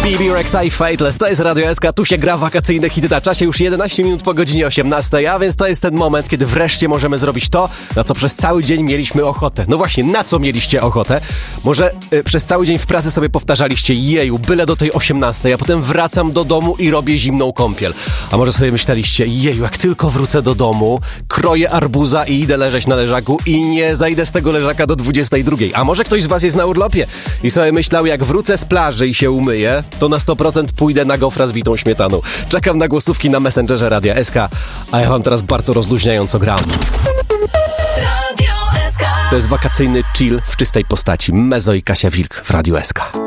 BB Rexa i Fateless, to jest Radio SK, tu się gra wakacyjne hity na czasie, już 11 minut po godzinie 18, a więc to jest ten moment, kiedy wreszcie możemy zrobić to, na co przez cały dzień mieliśmy ochotę. No właśnie, na co mieliście ochotę? Może przez cały dzień w pracy sobie powtarzaliście, jeju, byle do tej 18, a potem wracam do domu i robię zimną kąpiel. A może sobie myśleliście, jeju, jak tylko wrócę do domu, kroję arbuza i idę leżeć na leżaku i nie zajdę z tego leżaka do 22. A może ktoś z was jest na urlopie i sobie myślał, jak wrócę z plaży i się umyję, to na 100% pójdę na gofra z bitą śmietaną. Czekam na głosówki na Messengerze Radia SK, a ja wam teraz bardzo rozluźniająco gram. To jest wakacyjny chill w czystej postaci. Mezo i Kasia Wilk w Radiu SK.